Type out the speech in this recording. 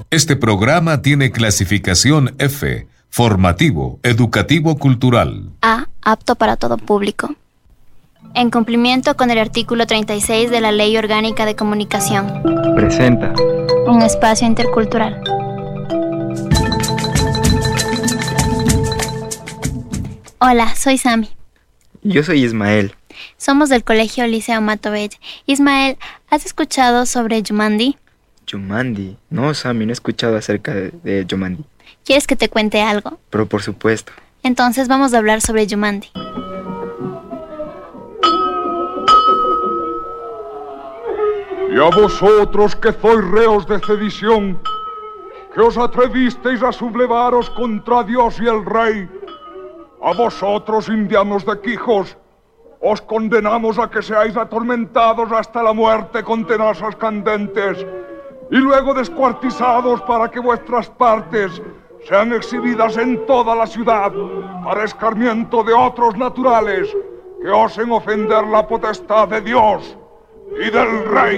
Este programa tiene clasificación F, formativo, educativo, cultural. A, apto para todo público. En cumplimiento con el artículo 36 de la Ley Orgánica de Comunicación. Presenta un espacio intercultural. Hola, soy Sami. Yo soy Ismael. Somos del Colegio Liceo Mato Bello. Ismael, ¿has escuchado sobre Jumandy? Jumandy. No, Sami, no he escuchado acerca de Jumandy. ¿Quieres que te cuente algo? Pero por supuesto. Entonces vamos a hablar sobre Jumandy. Y a vosotros que sois reos de sedición, que os atrevisteis a sublevaros contra Dios y el Rey, a vosotros, indianos de Quijos, os condenamos a que seáis atormentados hasta la muerte con tenazas candentes y luego descuartizados para que vuestras partes sean exhibidas en toda la ciudad para escarmiento de otros naturales que osen ofender la potestad de Dios y del Rey.